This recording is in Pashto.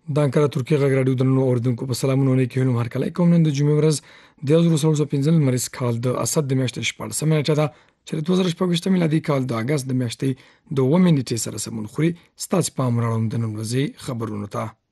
د انکره ترکیه غږ راډیو درنو اوریدونکو په سلامونه نیکۍ هیلو هرکلی کوم. نن د جمعې ورځ د 1415 لمریز کال د اسد د میاشتې 14مه نیټه ده چې د 2024 میلادي کال د اګست د میاشتې 2 نیټې سره سمون خوري. ستاسو پام راوړم د نن ورځې خبرونو ته.